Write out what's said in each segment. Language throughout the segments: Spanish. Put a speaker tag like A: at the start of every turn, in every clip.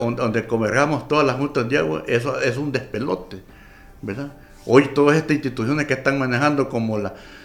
A: donde convergamos todas las juntas de agua, eso es un despelote, ¿verdad? Hoy todas estas instituciones que están manejando como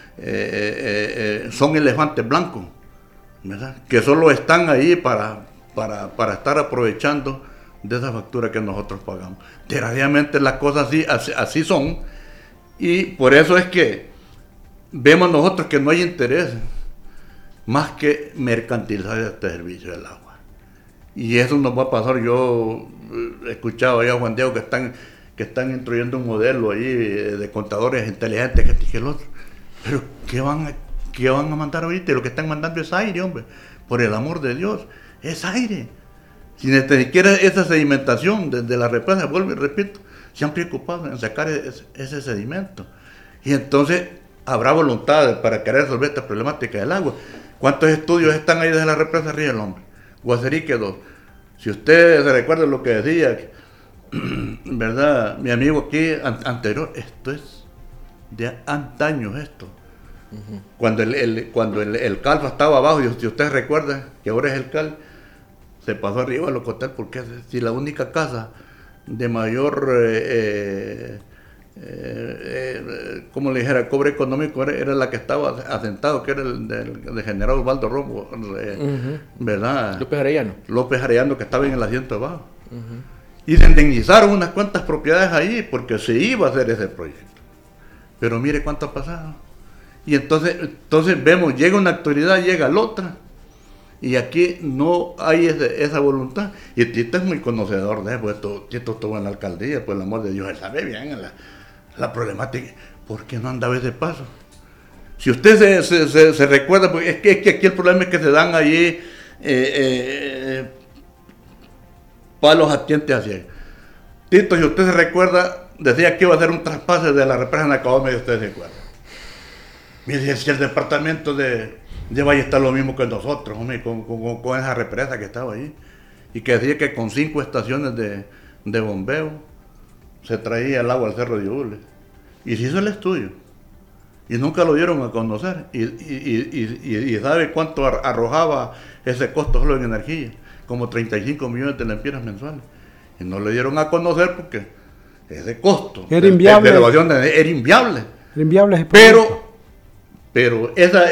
A: son elefantes blancos, ¿verdad? Que solo están ahí para estar aprovechando de esa factura que nosotros pagamos. Desgraciadamente las cosas así son, y por eso es que vemos nosotros que no hay interés más que mercantilizar este servicio del agua. Y eso nos va a pasar. Yo escuchaba ahí a Juan Diego que están instruyendo un modelo ahí de contadores inteligentes que dije el otro. Pero ¿qué van a mandar ahorita? Lo que están mandando es aire, hombre. Por el amor de Dios, es aire. Si ni siquiera esa sedimentación desde la represa, vuelvo y repito, se han preocupado en sacar ese sedimento. Y entonces habrá voluntad para querer resolver esta problemática del agua. ¿Cuántos estudios están ahí desde la represa Río del Hombre? Guaserique 2. Si ustedes se recuerdan lo que decía, ¿verdad? Mi amigo aquí anterior, esto es de antaños esto. Uh-huh. Cuando el Calfa estaba abajo, y si ustedes recuerdan que ahora es el Cal, se pasó arriba al hotel, porque si la única casa de mayor como le dijera, cobre económico era la que estaba asentado, que era el del general Osvaldo Romo, uh-huh. ¿Verdad? López Arellano, que estaba en el asiento abajo. Uh-huh. Y se indemnizaron unas cuantas propiedades ahí porque se iba a hacer ese proyecto. Pero mire cuánto ha pasado. Y entonces vemos, llega una autoridad, llega la otra, y aquí no hay esa voluntad. Y Tito es muy conocedor de eso, Tito estuvo en la alcaldía, por el amor de Dios, él sabe bien la problemática. ¿Por qué no andaba ese paso? Si usted se recuerda, porque es que aquí el problema es que se dan allí palos a tiente hacia. Tito, si usted se recuerda, decía que iba a hacer un traspase de la represa en Acabome, y usted se acuerda. Mire, si el departamento de Valle está lo mismo que nosotros, hombre, con esa represa que estaba ahí, y que decía que con 5 estaciones de bombeo se traía el agua al Cerro de Ules. Y se hizo el estudio. Y nunca lo dieron a conocer. Y ¿sabe cuánto arrojaba ese costo solo en energía? Como 35 millones de lempiras mensuales. Y no le dieron a conocer porque ese costo
B: era inviable.
A: De elevación era inviable.
B: Era inviable.
A: Pero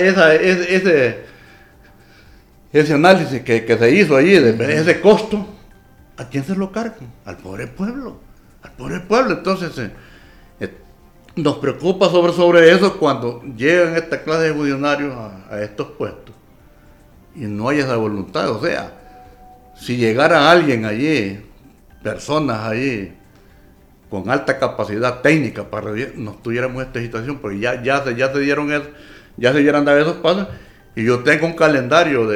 A: ese análisis que se hizo allí de ese costo, ¿a quién se lo cargan? Al pobre pueblo. Entonces nos preocupa sobre eso cuando llegan esta clase de funcionarios a estos puestos y no hay esa voluntad. O sea, si llegara alguien allí, personas allí con alta capacidad técnica para no tuviéramos esta situación, porque ya se dieron eso, ya se dieron dar esos pasos. Y yo tengo un calendario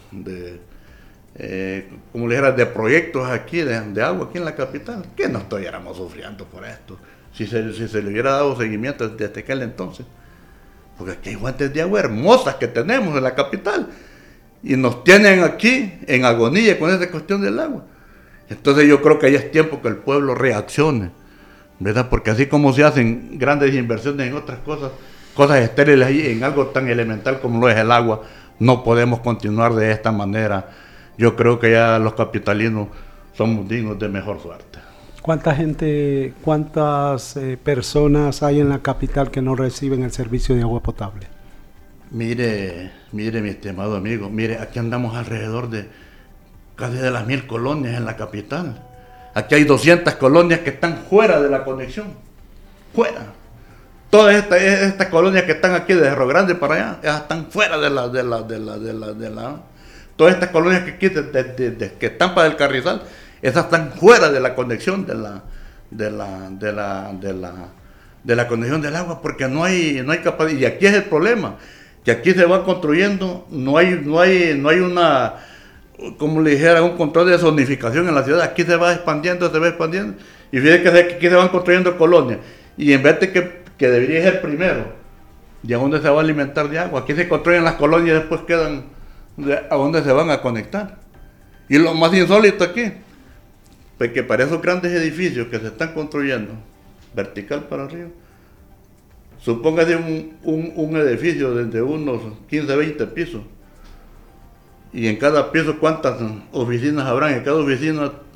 A: como le dijera, de proyectos aquí de agua aquí en la capital, que no estuviéramos sufriendo por esto si se le hubiera dado seguimiento desde aquel entonces, porque aquí hay fuentes de agua hermosas que tenemos en la capital y nos tienen aquí en agonía con esa cuestión del agua. Entonces yo creo que ya es tiempo que el pueblo reaccione, ¿verdad? Porque así como se hacen grandes inversiones en otras cosas estériles ahí, en algo tan elemental como lo es el agua, no podemos continuar de esta manera. Yo creo que ya los capitalinos somos dignos de mejor suerte.
B: ¿Cuántas personas hay en la capital que no reciben el servicio de agua potable?
A: Mire, mi estimado amigo, aquí andamos alrededor de casi de las 1000 colonias en la capital. Aquí hay 200 colonias que están fuera de la conexión. Fuera. Todas estas colonias que están aquí de Cerro Grande para allá, ellas están fuera de la todas estas colonias que aquí que están para el Carrizal, esas están fuera de la conexión de la conexión del agua, porque no hay capacidad. Y aquí es el problema, que aquí se va construyendo, no hay una, como le dijera, un control de zonificación en la ciudad. Aquí se va expandiendo, y fíjate que aquí se van construyendo colonias, y en vez de que debería ser primero, ¿y a dónde se va a alimentar de agua? Aquí se construyen las colonias y después quedan a dónde se van a conectar. Y lo más insólito aquí, pues que para esos grandes edificios que se están construyendo vertical para arriba, supóngase un edificio de unos 15, 20 pisos, y en cada piso cuántas oficinas habrán. En cada oficina